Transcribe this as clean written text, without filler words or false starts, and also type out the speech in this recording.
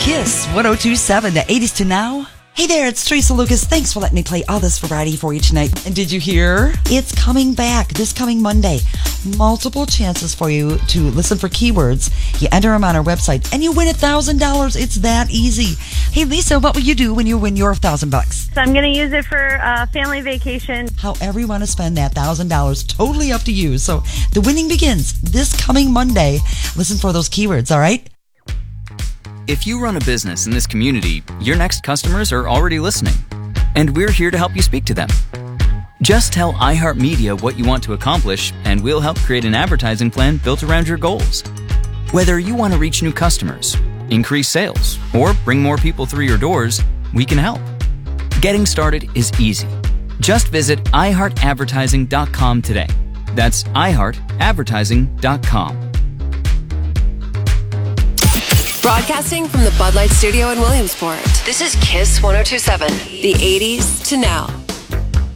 Kiss 1027, the 80s to now. Hey there, it's Teresa Lucas. Thanks for letting me play all this variety for you tonight. And did you hear? It's coming back this coming Monday. Multiple chances for you to listen for keywords. You enter them on our website and you win $1,000. It's that easy. Hey Lisa, what will you do when you win your $1,000? So I'm going to use it for family vacation. However you want to spend that $1,000, totally up to you. So the winning begins this coming Monday. Listen for those keywords, all right? If you run a business in this community, your next customers are already listening, and we're here to help you speak to them. Just tell iHeartMedia what you want to accomplish, and we'll help create an advertising plan built around your goals. Whether you want to reach new customers, increase sales, or bring more people through your doors, we can help. Getting started is easy. Just visit iHeartAdvertising.com today. That's iHeartAdvertising.com. Broadcasting from the Bud Light Studio in Williamsport. This is Kiss 1027, the 80s to now.